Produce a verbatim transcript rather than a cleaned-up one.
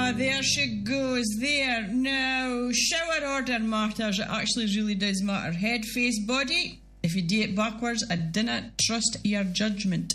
Ah, there she goes, there. Now, shower order matters, it actually really does matter. Head, face, body. If you do it backwards, I dinna trust your judgment.